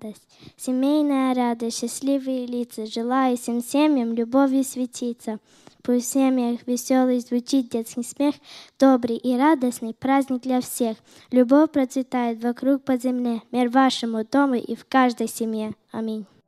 радость. Семейная радость, счастливые лица. Желаю всем семьям любовью светиться. Пусть в семьях веселый звучит детский смех, добрый и радостный праздник для всех. Любовь процветает вокруг по земле, мир вашему дому и в каждой семье. Аминь.